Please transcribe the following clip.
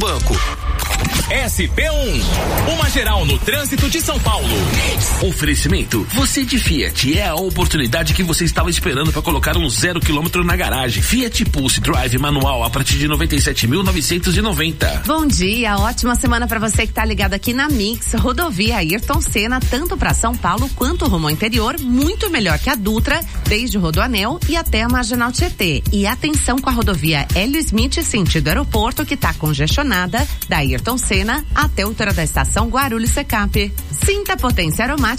banco. SP1, uma geral no trânsito de São Paulo. Oferecimento, você de Fiat, é a oportunidade que você estava esperando para colocar um 0 km na garagem. Fiat Pulse Drive manual a partir de 97.990. Bom dia, ótima semana para você que tá ligado aqui na Mix. Rodovia Ayrton Senna, tanto para São Paulo quanto rumo ao interior, muito melhor que a Dutra, desde o Rodoanel e até a Marginal Tietê. E atenção com a rodovia Hélio Smith, sentido aeroporto, que tá congestionada, da Ayrton Senna até a altura da estação Guarulhos Secap. Sinta a potência aromática